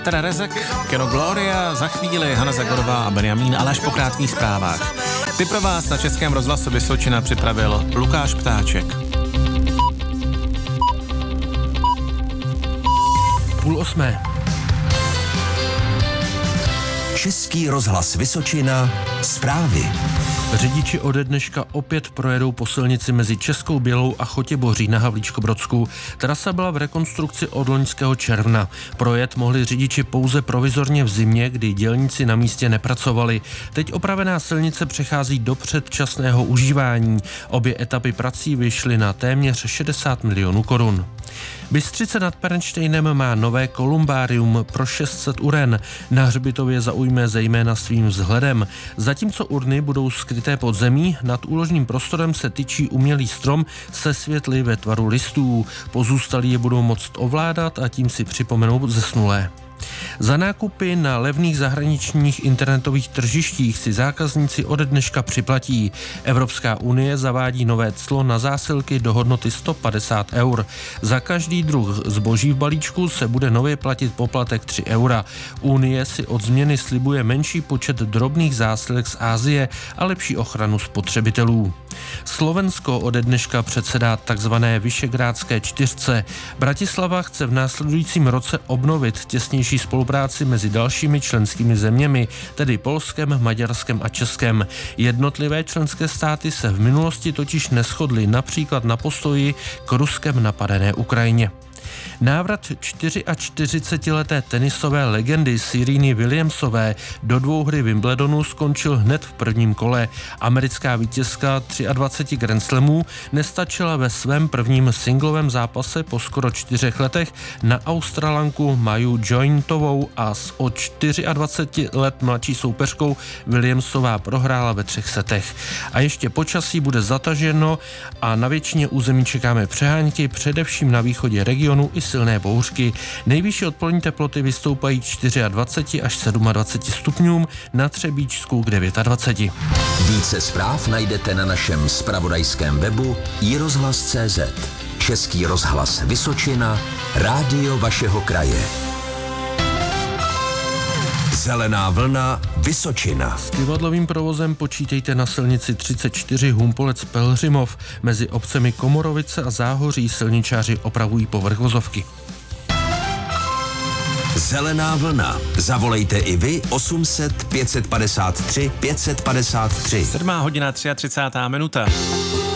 Teda Rezek, Keno Gloria, za chvíli Hana Zagorová a Benjamín, ale až po krátkých zprávách. Ty pro vás na Českém rozhlasu Vysočina připravil Lukáš Ptáček. 7:30. Český rozhlas Vysočina, zprávy. Řidiči ode dneška opět projedou po silnici mezi Českou Bělou a Chotěboří na Havlíčkobrodsku. Trasa byla v rekonstrukci od loňského června. Projet mohli řidiči pouze provizorně v zimě, kdy dělníci na místě nepracovali. Teď opravená silnice přechází do předčasného užívání. Obě etapy prací vyšly na téměř 60 milionů korun. Bystřice nad Pernštejnem má nové kolumbárium pro 600 uren. Na hřbitově zaujme zejména svým vzhledem. Zatímco urny budou skryté pod zemí, nad úložným prostorem se tyčí umělý strom se světly ve tvaru listů. Pozůstalí je budou moct ovládat a tím si připomenou zesnulé. Za nákupy na levných zahraničních internetových tržištích si zákazníci ode dneška připlatí. Evropská unie zavádí nové clo na zásilky do hodnoty 150 eur. Za každý druh zboží v balíčku se bude nově platit poplatek 3 eura. Unie si od změny slibuje menší počet drobných zásilek z Asie a lepší ochranu spotřebitelů. Slovensko ode dneška předsedá takzvané Vyšegrádské čtyřce. Bratislava chce v následujícím roce obnovit těsnější spolupráci mezi dalšími členskými zeměmi, tedy Polskem, Maďarskem a Českem. Jednotlivé členské státy se v minulosti totiž neshodly například na postoji k Ruskem napadené Ukrajině. Návrat 44leté tenisové legendy Sereny Williamsové do dvouhry Wimbledonu skončil hned v prvním kole. Americká vítězka 23 Grand Slamů nestačila ve svém prvním singlovém zápase po skoro 4 letech na Australanku Maju Jointovou a s o 24 let mladší soupeřkou Williamsová prohrála ve 3 setech. A ještě počasí bude zataženo a na většině území čekáme přehánky, především na východě regionu i silné bouřky. Nejvyšší odpolední teploty vystoupají 24 až 27 stupňům, na Třebíčsku k 29. Více zpráv najdete na našem zpravodajském webu iRozhlas.cz. Český rozhlas Vysočina, rádio vašeho kraje. Zelená vlna Vysočina. S kyvadlovým provozem počítejte na silnici 34 Humpolec-Pelhřimov. Mezi obcemi Komorovice a Záhoří silničáři opravují povrch vozovky. Zelená vlna. Zavolejte i vy 800 553 553. 7:33 minuta.